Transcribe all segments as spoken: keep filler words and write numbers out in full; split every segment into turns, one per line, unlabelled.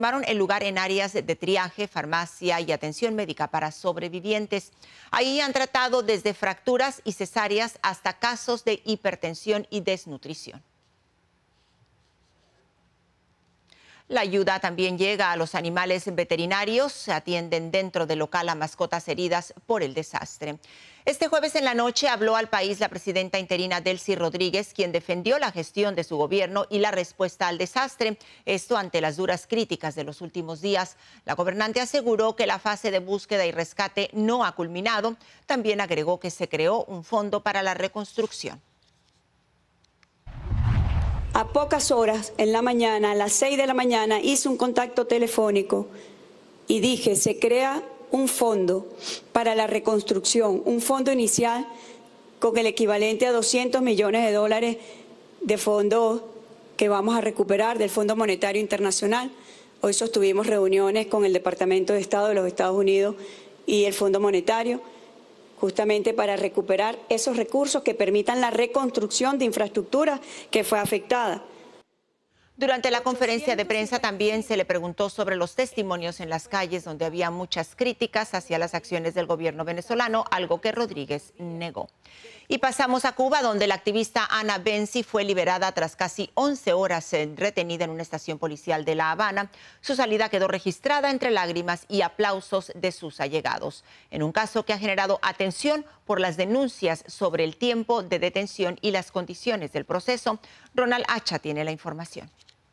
Tomaron el lugar en áreas de triaje, farmacia y atención médica para sobrevivientes. Ahí han tratado desde fracturas y cesáreas hasta casos de hipertensión y desnutrición. La ayuda también llega a los animales veterinarios. Se atienden dentro del local a mascotas heridas por el desastre. Este jueves en la noche habló al país la presidenta interina Delcy Rodríguez, quien defendió la gestión de su gobierno y la respuesta al desastre. Esto ante las duras críticas de los últimos días. La gobernante aseguró que la fase de búsqueda y rescate no ha culminado. También agregó que se creó un fondo para la reconstrucción.
A pocas horas, en la mañana, a las seis de la mañana, hice un contacto telefónico y dije, se crea un fondo para la reconstrucción, un fondo inicial con el equivalente a doscientos millones de dólares de fondos que vamos a recuperar del Fondo Monetario Internacional. Hoy sostuvimos reuniones con el Departamento de Estado de los Estados Unidos y el Fondo Monetario, justamente para recuperar esos recursos que permitan la reconstrucción de infraestructura que fue afectada.
Durante la conferencia de prensa también se le preguntó sobre los testimonios en las calles donde había muchas críticas hacia las acciones del gobierno venezolano, algo que Rodríguez negó. Y pasamos a Cuba, donde la activista Ana Benzi fue liberada tras casi once horas retenida en una estación policial de La Habana. Su salida quedó registrada entre lágrimas y aplausos de sus allegados, en un caso que ha generado atención por las denuncias sobre el tiempo de detención y las condiciones del proceso. Ronald Hacha tiene la información.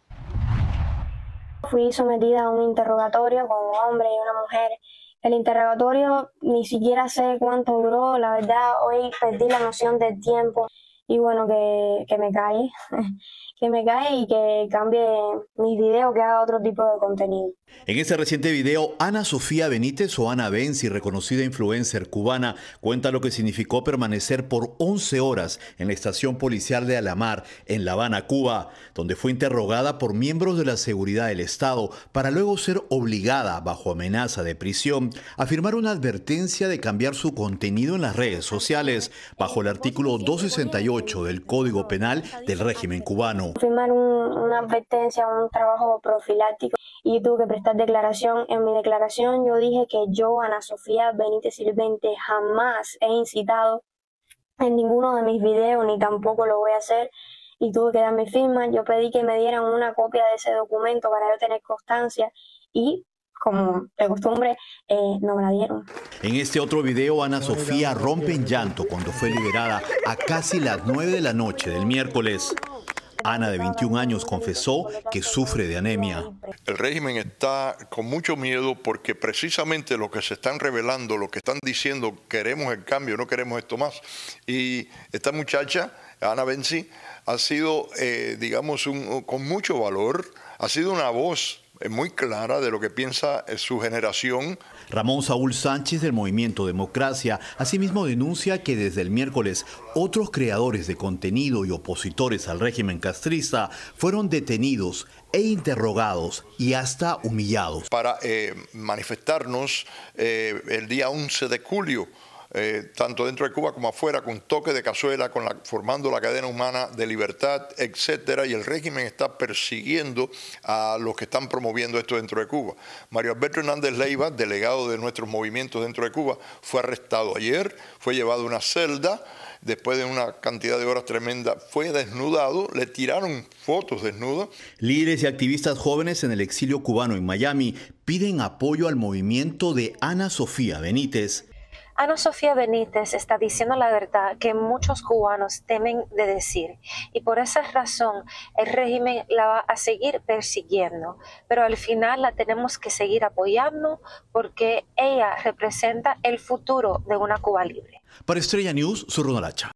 Fui sometida a un interrogatorio con un hombre y una mujer. El interrogatorio ni siquiera sé cuánto duró, la verdad hoy perdí la noción del tiempo y bueno, que, que me cae, que me cae y que cambie mis videos, que haga otro tipo de contenido.
En este reciente video, Ana Sofía Benítez o Ana Benzi, reconocida influencer cubana, cuenta lo que significó permanecer por once horas en la estación policial de Alamar, en La Habana, Cuba, donde fue interrogada por miembros de la seguridad del Estado para luego ser obligada, bajo amenaza de prisión, a firmar una advertencia de cambiar su contenido en las redes sociales, bajo el artículo doscientos sesenta y ocho del Código Penal del régimen cubano.
Firmar un, una advertencia, un trabajo profiláctico, y tuve que prestar declaración. En mi declaración yo dije que yo, Ana Sofía Benítez Sirvente, jamás he incitado en ninguno de mis videos, ni tampoco lo voy a hacer, y tuve que dar mi firma. Yo pedí que me dieran una copia de ese documento para yo tener constancia y, como de costumbre, eh, no me la dieron.
En este otro video, Ana Sofía rompe en llanto cuando fue liberada a casi las nueve de la noche del miércoles. Ana, de veintiún años, confesó que sufre de anemia.
El régimen está con mucho miedo porque precisamente lo que se están revelando, lo que están diciendo, queremos el cambio, no queremos esto más. Y esta muchacha, Ana Benzi, ha sido, eh, digamos, un, con mucho valor, ha sido una voz muy clara de lo que piensa su generación.
Ramón Saúl Sánchez, del Movimiento Democracia, asimismo denuncia que desde el miércoles otros creadores de contenido y opositores al régimen castrista fueron detenidos e interrogados y hasta humillados.
Para eh, manifestarnos eh, el día once de julio, Eh, tanto dentro de Cuba como afuera, con toque de cazuela, con la, formando la cadena humana de libertad, etcétera, y el régimen está persiguiendo a los que están promoviendo esto dentro de Cuba. Mario Alberto Hernández Leiva, delegado de nuestros movimientos dentro de Cuba, fue arrestado ayer, fue llevado a una celda, después de una cantidad de horas tremenda, fue desnudado, le tiraron fotos desnudas.
Líderes y activistas jóvenes en el exilio cubano en Miami piden apoyo al movimiento de Ana Sofía Benítez.
Ana Sofía Benítez está diciendo la verdad que muchos cubanos temen de decir, y por esa razón el régimen la va a seguir persiguiendo, pero al final la tenemos que seguir apoyando porque ella representa el futuro de una Cuba libre.
Para Estrella News, soy Ronald Hacha.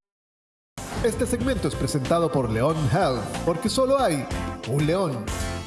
Este segmento es presentado por León Health, porque solo hay un león.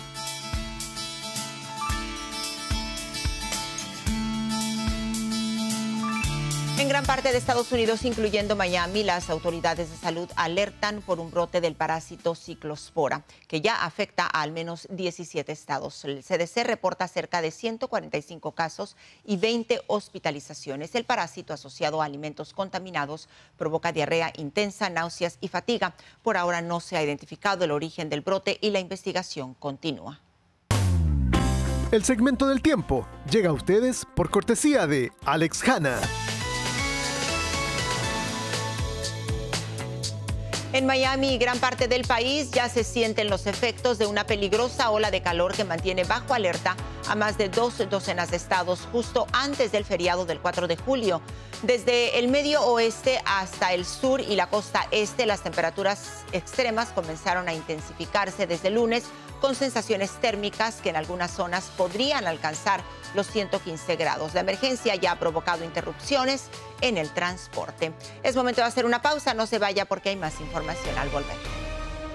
En gran parte de Estados Unidos, incluyendo Miami, las autoridades de salud alertan por un brote del parásito ciclospora, que ya afecta a al menos diecisiete estados. El C D C reporta cerca de ciento cuarenta y cinco casos y veinte hospitalizaciones. El parásito asociado a alimentos contaminados provoca diarrea intensa, náuseas y fatiga. Por ahora no se ha identificado el origen del brote y la investigación continúa.
El segmento del tiempo llega a ustedes por cortesía de Alex Hanna.
En Miami y gran parte del país ya se sienten los efectos de una peligrosa ola de calor que mantiene bajo alerta a más de dos docenas de estados justo antes del feriado del cuatro de julio. Desde el medio oeste hasta el sur y la costa este, las temperaturas extremas comenzaron a intensificarse desde el lunes, con sensaciones térmicas que en algunas zonas podrían alcanzar los ciento quince grados. La emergencia ya ha provocado interrupciones en el transporte. Es momento de hacer una pausa, no se vaya porque hay más información al volver.